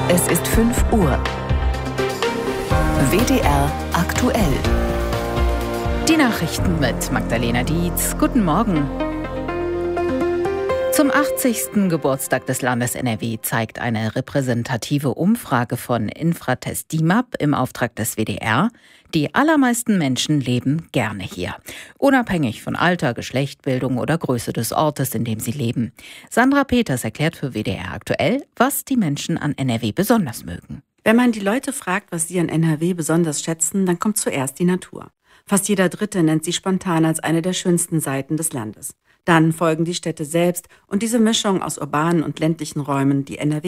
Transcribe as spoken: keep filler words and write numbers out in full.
Es ist fünf Uhr. W D R aktuell. Die Nachrichten mit Magdalena Dietz. Guten Morgen. Zum achtzigsten Geburtstag des Landes N R W zeigt eine repräsentative Umfrage von Infratest DIMAP im Auftrag des W D R, die allermeisten Menschen leben gerne hier. Unabhängig von Alter, Geschlecht, Bildung oder Größe des Ortes, in dem sie leben. Sandra Peters erklärt für W D R aktuell, was die Menschen an N R W besonders mögen. Wenn man die Leute fragt, was sie an N R W besonders schätzen, dann kommt zuerst die Natur. Fast jeder Dritte nennt sie spontan als eine der schönsten Seiten des Landes. Dann folgen die Städte selbst und diese Mischung aus urbanen und ländlichen Räumen, die N R W